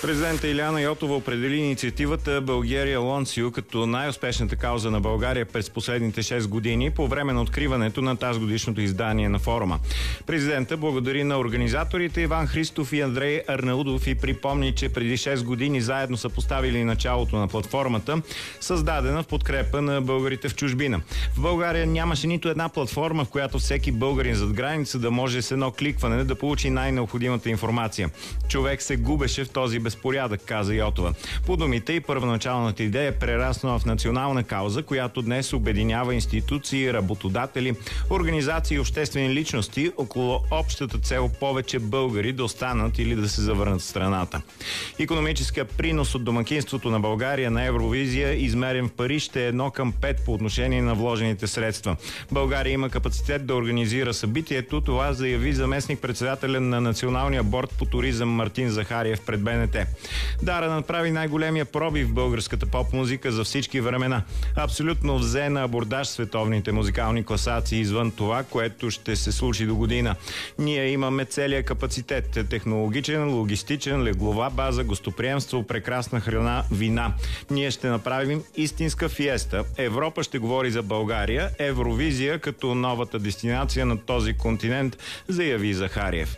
Президента Илияна Йотова определи инициативата Bulgaria Wants You като най-успешната кауза на България през последните 6 години по време на откриването на тазгодишното издание на форума. Президента благодари на организаторите Иван Христов и Андрей Арнаудов и припомни, че преди 6 години заедно са поставили началото на платформата, създадена в подкрепа на българите в чужбина. В България нямаше нито една платформа, в която всеки българин зад граница да може с едно кликване да получи най-необходимата информация. Човек се губеше в този безпорядък, каза Йотова. По думите и първоначалната идея е прераснала в национална кауза, която днес обединява институции, работодатели, организации и обществени личности около общата цел повече българи да останат или да се завърнат в страната. Икономическият принос от домакинството на България на Евровизия, измерен в пари, ще е 1:5 по отношение на вложените средства. България има капацитет да организира събитието. Това заяви заместник-председателя на Националния борд по туризъм Мартин Захариев пред БНТ. Дара направи най-големия пробив в българската поп-музика за всички времена. Абсолютно взе на абордаж световните музикални класации извън това, което ще се случи до година. Ние имаме целия капацитет. Технологичен, логистичен, леглова база, гостоприемство, прекрасна храна, вина. Ние ще направим истинска фиеста. Европа ще говори за България. Евровизия като новата дестинация на този континент, заяви Захариев.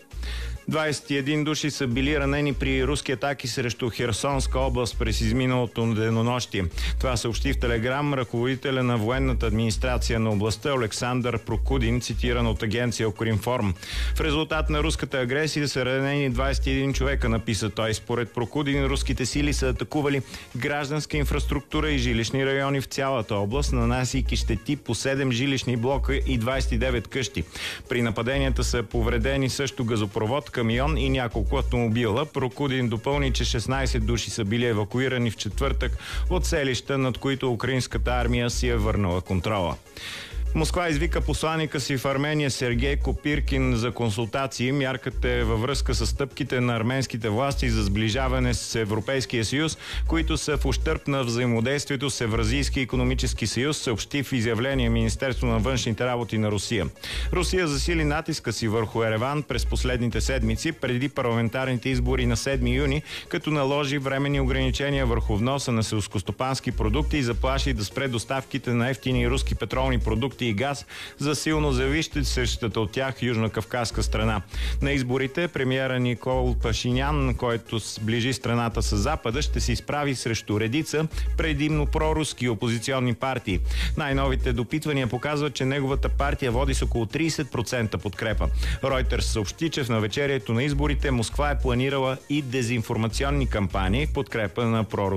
21 души са били ранени при руски атаки срещу Херсонска област през изминалото денонощие. Това съобщи в телеграм ръководителя на военната администрация на областта Александър Прокудин, цитиран от агенция Укринформ. В резултат на руската агресия са ранени 21 човека, написа той. Според Прокудин, руските сили са атакували гражданска инфраструктура и жилищни райони в цялата област, нанасяйки щети по 7 жилищни блока и 29 къщи. При нападенията са повредени също газопровод, камион и няколко автомобила. Прокудин допълни, че 16 души са били евакуирани в четвъртък от селища, над които украинската армия си е върнала контрола. Москва извика посланика си в Армения Сергей Копиркин за консултации. Мярката е във връзка с стъпките на арменските власти за сближаване с Европейския съюз, които са в ущърб на взаимодействието с Евразийски икономически съюз, съобщи в изявление Министерство на външните работи на Русия. Русия засили натиска си върху Ереван през последните седмици, преди парламентарните избори на 7 юни, като наложи временни ограничения върху вноса на селскостопански продукти и заплаши да спре доставките на евтини руски петролни продукти и газ за силно зависещата от тях южнокавказска страна. На изборите премиера Никол Пашинян, който сближи страната с Запада, ще се изправи срещу редица предимно проруски опозиционни партии. Най-новите допитвания показват, че неговата партия води с около 30% подкрепа. Ройтерс съобщи, че в навечерието на изборите Москва е планирала и дезинформационни кампании в подкрепа на проруските